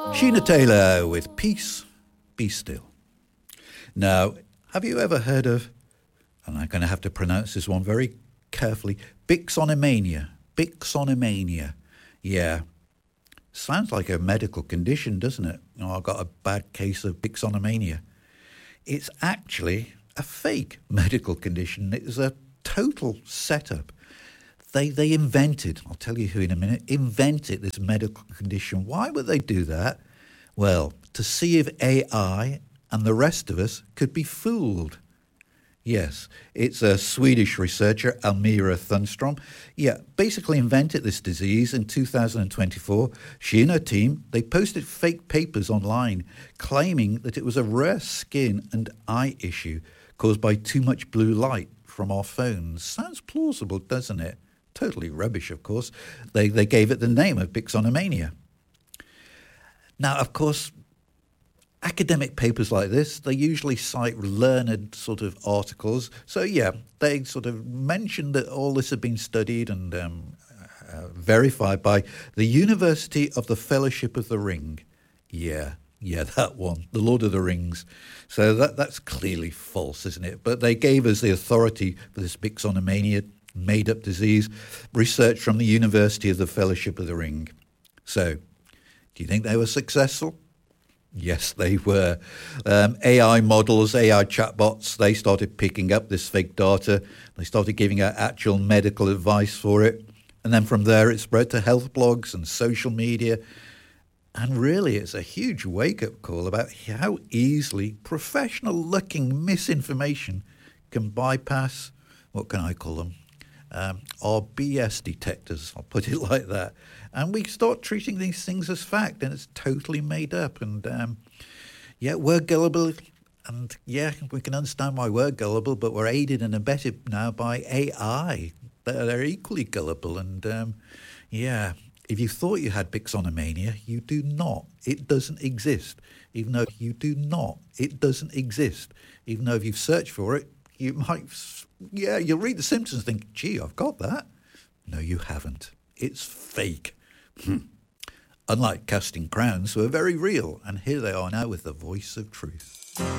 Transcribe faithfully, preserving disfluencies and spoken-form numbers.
Sheena Taylor with Peace, Be Still. Now, have you ever heard of, and I'm going to have to pronounce this one very carefully, Bixonomania? Bixonomania. Yeah. Sounds like a medical condition, doesn't it? Oh, I've got a bad case of Bixonomania. It's actually a fake medical condition. It's a total setup. They they invented, I'll tell you who in a minute, invented this medical condition. Why would they do that? Well, to see if A I and the rest of us could be fooled. Yes, it's a Swedish researcher, Almira Thunstrom. Yeah, basically invented this disease in two thousand twenty-four. She and her team, they posted fake papers online claiming that it was a rare skin and eye issue caused by too much blue light from our phones. Sounds plausible, doesn't it? Totally rubbish, of course. They they gave it the name of Bixonomania. Now, of course, academic papers like this, they usually cite learned sort of articles. So, yeah, they sort of mentioned that all this had been studied and um, uh, verified by the University of the Fellowship of the Ring. Yeah, yeah, that one, the Lord of the Rings. So that that's clearly false, isn't it? But they gave us the authority for this Bixonomania made-up disease, research from the University of the Fellowship of the Ring. So, do you think they were successful? Yes, they were. Um, A I models, A I chatbots, they started picking up this fake data. They started giving out actual medical advice for it. And then from there, it spread to health blogs and social media. And really, it's a huge wake-up call about how easily professional-looking misinformation can bypass, what can I call them? Um, our B S detectors, I'll put it like that. And we start treating these things as fact, and it's totally made up. And um, yeah, we're gullible, and yeah, we can understand why we're gullible, but we're aided and abetted now by A I. They're, they're equally gullible, and um, yeah, if you thought you had Bixonomania, you do not. It doesn't exist. Even though you do not, it doesn't exist. Even though if you've searched for it, you might, yeah, you'll read The Simpsons and think, gee, I've got that. No, you haven't. It's fake. Hmm. Unlike Casting Crowns, who are very real. And here they are now with the voice of truth.